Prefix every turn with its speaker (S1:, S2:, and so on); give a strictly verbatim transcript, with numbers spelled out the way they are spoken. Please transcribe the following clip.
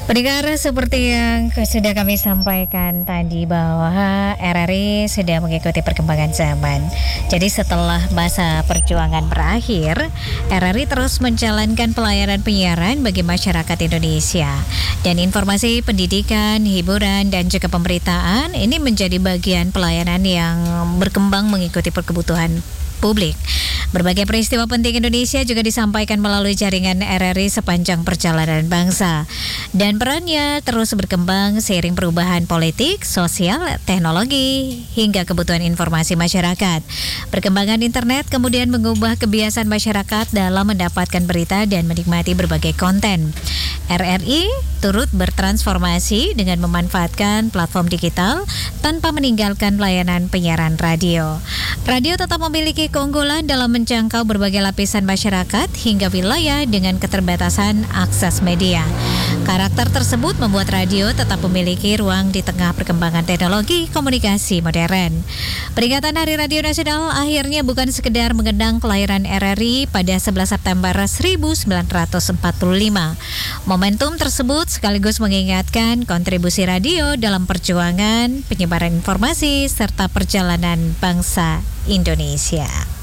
S1: Pendengar, seperti yang sudah kami sampaikan tadi bahwa R R I sudah mengikuti perkembangan zaman. Jadi setelah masa perjuangan berakhir, R R I terus menjalankan pelayanan penyiaran bagi masyarakat Indonesia. Dan informasi pendidikan, hiburan, dan juga pemberitaan ini menjadi bagian pelayanan yang berkembang mengikuti kebutuhan publik. Berbagai peristiwa penting Indonesia juga disampaikan melalui jaringan R R I sepanjang perjalanan bangsa. Dan perannya terus berkembang seiring perubahan politik, sosial, teknologi, hingga kebutuhan informasi masyarakat. Perkembangan internet kemudian mengubah kebiasaan masyarakat dalam mendapatkan berita dan menikmati berbagai konten. R R I turut bertransformasi dengan memanfaatkan platform digital tanpa meninggalkan layanan penyiaran radio. Radio tetap memiliki keunggulan dalam menjangkau berbagai lapisan masyarakat hingga wilayah dengan keterbatasan akses media. Karakter tersebut membuat radio tetap memiliki ruang di tengah perkembangan teknologi komunikasi modern. Peringatan Hari Radio Nasional akhirnya bukan sekedar mengenang kelahiran R R I pada sebelas September seribu sembilan ratus empat puluh lima. Momentum tersebut sekaligus mengingatkan kontribusi radio dalam perjuangan, penyebaran informasi, serta perjalanan bangsa Indonesia.